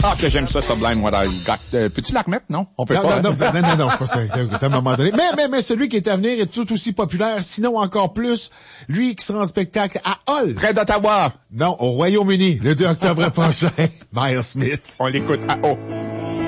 Ah, que j'aime ça, Sublime What I've Got. Peux-tu la remettre, non? On peut pas. Non, c'est pas ça. Écoute, à un moment donné. Mais celui qui est à venir est tout aussi populaire, sinon encore plus. Lui qui sera en spectacle à Hull. Près d'Ottawa. Non, au Royaume-Uni, le 2 octobre prochain. Miles Smith. On l'écoute à Hull.